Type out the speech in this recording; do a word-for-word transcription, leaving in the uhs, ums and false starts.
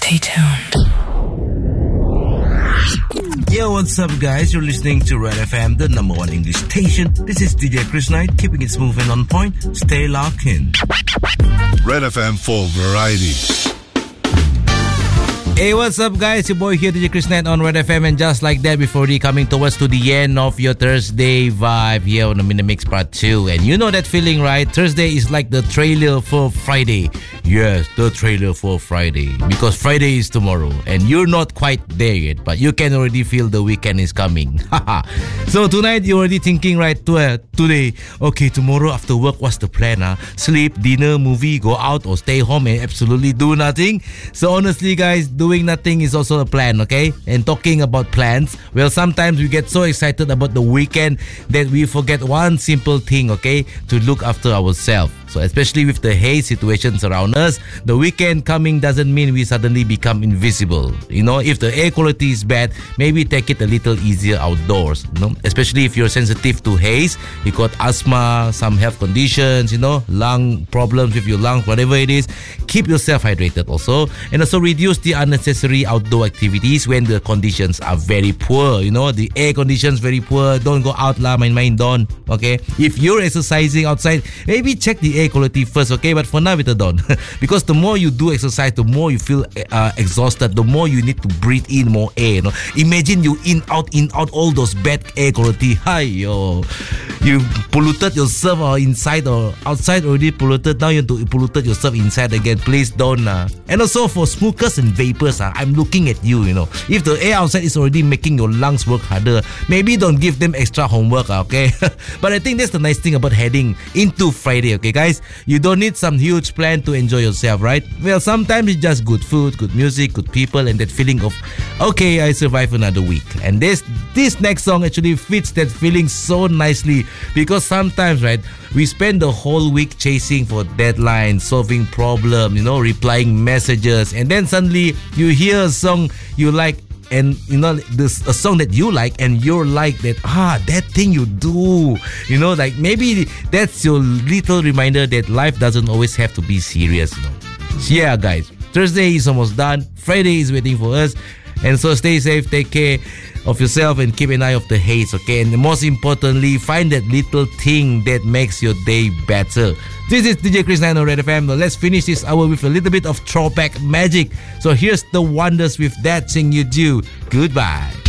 Stay tuned. Yo, what's up, guys? You're listening to Red F M, the number one English station. This is D J Chris Knight, keeping it smooth and on point. Stay locked in. Red F M for variety. Hey, what's up, guys? Your boy here, D J Chris Knight on Red F M, and just like that, we're already coming towards to the end of your Thursday vibe here on the Mini Mix Part two. And you know that feeling, right? Thursday is like the trailer for Friday. Yes, the trailer for Friday, because Friday is tomorrow, and you're not quite there yet, but you can already feel the weekend is coming. So tonight, you're already thinking, right? To, uh, today, okay, tomorrow after work, what's the plan? Huh? Sleep, dinner, movie, go out, or stay home and absolutely do nothing? So honestly, guys, doing nothing is also a plan, okay? And talking about plans, well, sometimes we get so excited about the weekend that we forget one simple thing, okay? To look after ourselves. So especially with the haze situations around us, the weekend coming doesn't mean we suddenly become invisible. You know, if the air quality is bad, maybe take it a little easier outdoors. You know, especially if you're sensitive to haze, you got asthma, some health conditions, you know, lung problems with your lungs, whatever it is. Keep yourself hydrated also, and also reduce the unnecessary outdoor activities when the conditions are very poor. You know, the air conditions very poor. Don't go out lah, main-main don't. Okay, if you're exercising outside, maybe check the air quality first, okay? But for now, kita don't. Because the more you do exercise, the more you feel uh, exhausted, the more you need to breathe in more air. You know? Imagine you in, out, in, out all those bad air quality. Hi, yo. You polluted yourself or inside or outside already polluted. Now you have to polluted yourself inside again. Please don't. Uh. And also for smokers and vapors, uh, I'm looking at you, you know. If the air outside is already making your lungs work harder, maybe don't give them extra homework, okay? But I think that's the nice thing about heading into Friday, okay, guys? You don't need some huge plan to enjoy yourself, right? Well, sometimes it's just good food, good music, good people, and that feeling of, okay, I survived another week. And this this next song actually fits that feeling so nicely, because sometimes, right, we spend the whole week chasing for deadlines, solving problems, you know, replying messages, and then suddenly you hear a song you like, and you know, this a song that you like, and you're like that, ah, that thing you do, you know, like maybe that's your little reminder that life doesn't always have to be serious, you know. So yeah, guys, Thursday is almost done. Friday is waiting for us, and so stay safe, take care of yourself, and keep an eye of the haze, okay? And most importantly, find that little thing that makes your day better. This is D J Chris Knight on Red F M. Now let's finish this hour with a little bit of throwback magic. So here's The Wonders with That Thing You Do. Goodbye.